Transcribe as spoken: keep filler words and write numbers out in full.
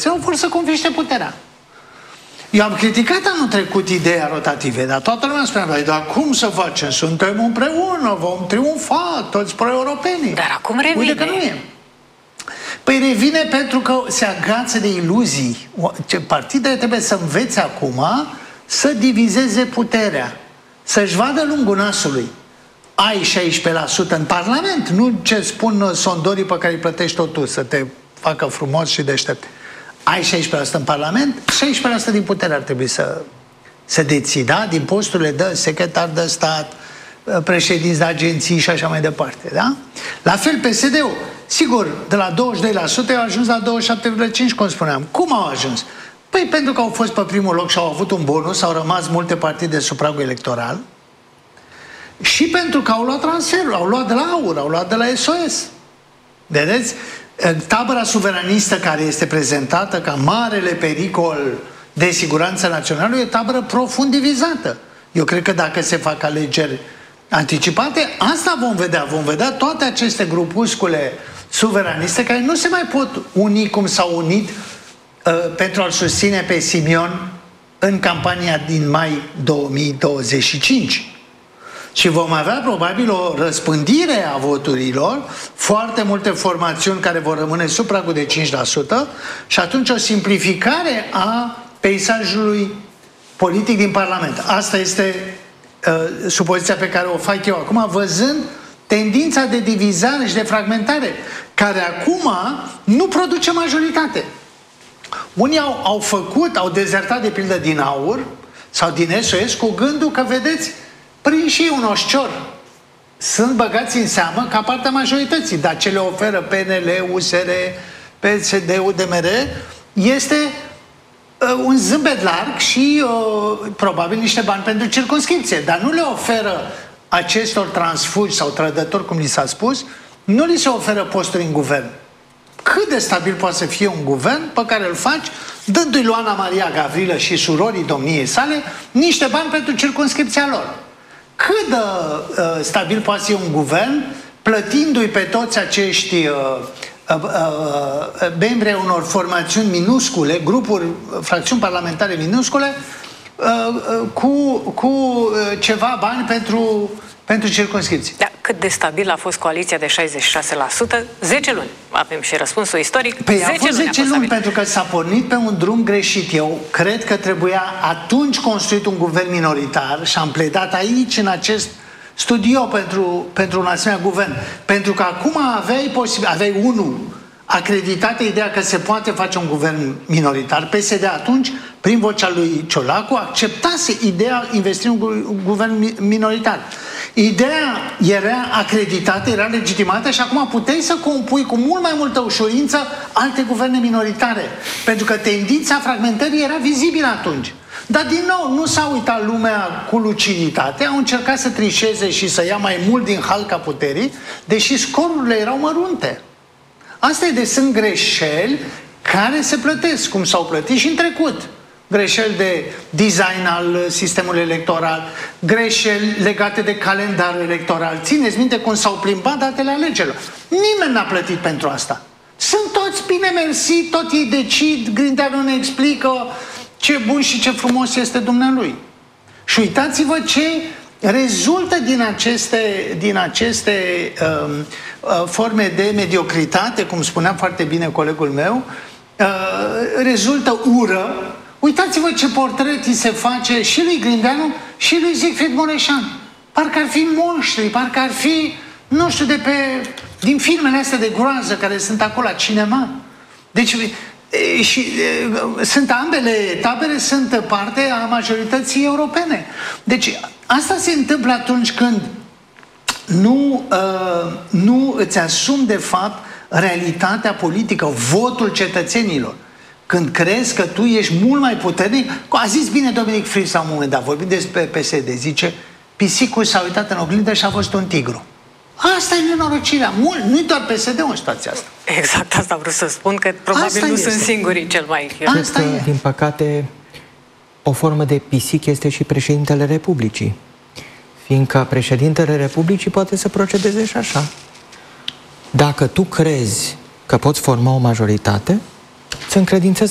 majorităților vor să confiște puterea. Eu am criticat anul trecut ideea rotative, dar toată lumea spunea, dar cum să facem? Suntem împreună, vom triumfa, toți pro-europenii. Dar acum revine. Uite că nu e. Păi revine pentru că se agață de iluzii. Partidele trebuie să învețe acum să divizeze puterea, să-și vadă lungul nasului. Ai șaisprezece la sută în Parlament, nu ce spun sondorii pe care îi plătești tot tu, să te facă frumos și deștept. Ai șaisprezece la sută în Parlament, șaisprezece la sută din putere ar trebui să, să deții, da? Din posturile de secretar de stat, președinți de agenții și așa mai departe, da? La fel P S D-ul, sigur, de la douăzeci și doi la sută au ajuns la douăzeci și șapte virgulă cinci, cum spuneam. Cum au ajuns? Păi pentru că au fost pe primul loc și au avut un bonus, au rămas multe partide sub pragul electoral și pentru că au luat transferul, au luat de la AUR, au luat de la S O S. Vedeți? Tabăra suveranistă care este prezentată ca marele pericol de siguranță națională e o tabără profund divizată. Eu cred că dacă se fac alegeri anticipate, asta vom vedea. Vom vedea toate aceste grupuscule suveraniste care nu se mai pot uni cum s-au unit uh, pentru a-l susține pe Simion în campania din mai două mii douăzeci și cinci. Și vom avea probabil o răspândire a voturilor, foarte multe formațiuni care vor rămâne sub pragul de cinci la sută și atunci o simplificare a peisajului politic din Parlament. Asta este uh, supoziția pe care o fac eu acum, văzând tendința de divizare și de fragmentare, care acum nu produce majoritate. Unii au, au făcut, au dezertat de pildă din AUR sau din S O S cu gândul că, vedeți, prinși un oșcior sunt băgați în seamă ca partea majorității, dar ce le oferă P N L, U S R, P S D-ul, D M R este uh, un zâmbet larg și uh, probabil niște bani pentru circumscripție, dar nu le oferă acestor transfugi sau trădători, cum li s-a spus, nu li se oferă posturi în guvern. Cât de stabil poate să fie un guvern pe care îl faci dându-i lui Ana Maria Gavrilă și surorii domniei sale niște bani pentru circumscripția lor? Cât de uh, stabil poate fi un guvern plătindu-i pe toți acești uh, uh, uh, membri ai unor formațiuni minuscule, grupuri, fracțiuni parlamentare minuscule, uh, uh, cu, cu uh, ceva bani pentru, pentru circumscripții. Da, cât de stabil a fost coaliția de șaizeci și șase la sută? zece luni. Avem și răspunsul istoric. Păi a fost zece luni pentru că s-a pornit pe un drum greșit. Eu cred că trebuia atunci construit un guvern minoritar și am pledat aici, în acest studio, pentru, pentru un asemenea guvern. Pentru că acum aveai, posibil, aveai unul acreditată ideea că se poate face un guvern minoritar. P S D atunci, prin vocea lui Ciolacu, acceptase ideea investirii în un guvern minoritar. Ideea era acreditată, era legitimată și acum puteai să compui cu mult mai multă ușurință alte guverne minoritare. Pentru că tendința fragmentării era vizibilă atunci. Dar din nou, nu s-a uitat lumea cu luciditate, au încercat să trișeze și să ia mai mult din halca puterii, deși scorurile erau mărunte. Asta e de sunt greșeli care se plătesc, cum s-au plătit și în trecut. Greșeli de design al sistemului electoral, greșeli legate de calendarul electoral. Țineți minte cum s-au plimbat datele alegerilor. Nimeni n-a plătit pentru asta. Sunt toți bine mersi, tot ei decid, Grindeanu ne explică ce bun și ce frumos este dumnealui. Și uitați-vă ce rezultă din aceste, din aceste um, uh, forme de mediocritate, cum spunea foarte bine colegul meu, uh, rezultă ură. Uitați-vă ce portret îi se face și lui Grindeanu și lui Siegfried Mureșan. Parcă ar fi monștri, parcă ar fi, nu știu, de pe, din filmele astea de groază care sunt acolo la cinema. Deci, e, și e, sunt ambele tabere, sunt parte a majorității europene. Deci, asta se întâmplă atunci când nu, uh, nu îți asumi, de fapt, realitatea politică, votul cetățenilor. Când crezi că tu ești mult mai puternic, a zis bine Dominic Fritz la un moment dat, vorbim despre P S D, zice, pisicul s-a uitat în oglindă și a văzut un tigru. Asta e nenorocirea. Mult, nu-i doar P S D în situația asta. Exact asta vreau să spun, că probabil asta nu este. Sunt singurii cel mai... Cred că, din păcate, o formă de pisic este și președintele Republicii. Fiindcă președintele Republicii poate să procedeze și așa. Dacă tu crezi că poți forma o majoritate, îți încredințezi